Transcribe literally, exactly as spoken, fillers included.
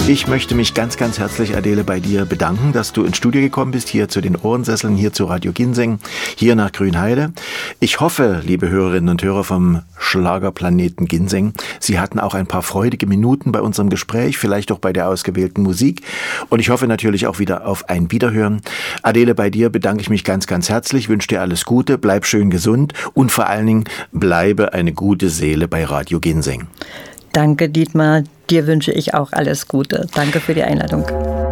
Ich möchte mich ganz, ganz herzlich, Adele, bei dir bedanken, dass du ins Studio gekommen bist, hier zu den Ohrensesseln, hier zu Radio Ginseng, hier nach Grünheide. Ich hoffe, liebe Hörerinnen und Hörer vom Schlagerplaneten Ginseng, Sie hatten auch ein paar freudige Minuten bei unserem Gespräch, vielleicht auch bei der ausgewählten Musik. Und ich hoffe natürlich auch wieder auf ein Wiederhören. Adele, bei dir bedanke ich mich ganz, ganz herzlich, wünsche dir alles Gute, bleib schön gesund und vor allen Dingen bleibe eine gute Seele bei Radio Ginseng. Danke, Dietmar. Dir wünsche ich auch alles Gute. Danke für die Einladung.